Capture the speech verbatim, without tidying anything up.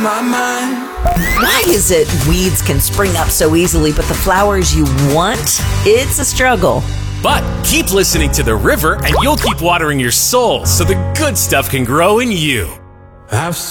my mind. Why is it weeds can spring up so easily, but the flowers you want, it's a struggle? But keep listening to the river and you'll keep watering your soul so the good stuff can grow in you. I've